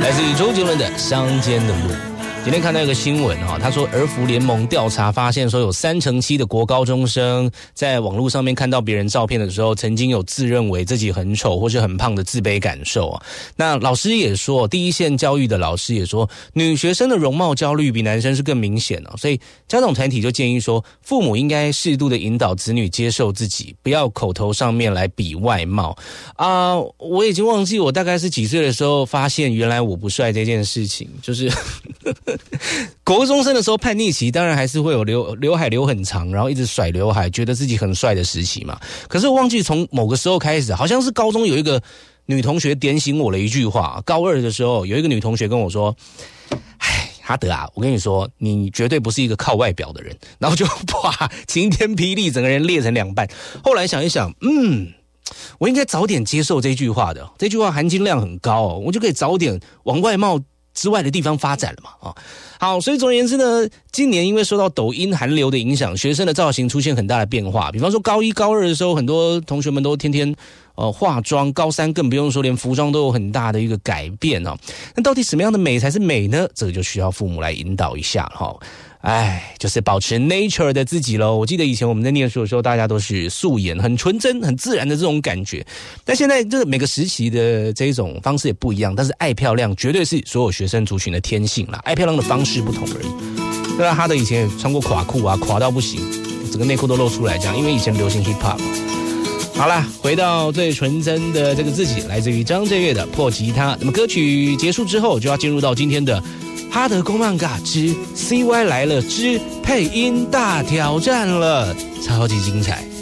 来自于周杰伦的《乡间的路》。今天看到一个新闻他说儿福联盟调查发现说有7%的国高中生在网络上面看到别人照片的时候，曾经有自认为自己很丑或是很胖的自卑感受那老师也说，第一线教育的老师也说，女学生的容貌焦虑比男生是更明显所以家长团体就建议说，父母应该适度的引导子女接受自己，不要口头上面来比外貌我已经忘记我大概是几岁的时候发现原来我不帅这件事情，就是国中生的时候叛逆期，当然还是会有刘海留很长，然后一直甩刘海，觉得自己很帅的时期嘛。可是我忘记从某个时候开始，好像是高中有一个女同学点醒我了一句话。高2的时候，有一个女同学跟我说：“哎，哈德啊，我跟你说，你绝对不是一个靠外表的人。”然后就哇，晴天霹雳，整个人裂成2半。后来想一想，我应该早点接受这句话的，这句话含金量很高我就可以早点往外貌之外的地方发展了嘛好，所以总而言之呢，今年因为受到抖音韩流的影响，学生的造型出现很大的变化。比方说高1、高2的时候，很多同学们都天天化妆，高3更不用说，连服装都有很大的一个改变那到底什么样的美才是美呢？这个就需要父母来引导一下就是保持 nature 的自己咯。我记得以前我们在念书的时候，大家都是素颜，很纯真、很自然的这种感觉。但现在这个每个时期的这种方式也不一样，但是爱漂亮绝对是所有学生族群的天性啦，爱漂亮的方式不同而已。对啊，哈德以前也穿过垮裤垮到不行，整个内裤都露出来这样，因为以前流行 hip hop。好啦，回到最纯真的这个自己，来自于张震岳的破吉他。那么歌曲结束之后，就要进入到今天的哈德公漫嘎之 CY 来了之配音大挑战了，超级精彩。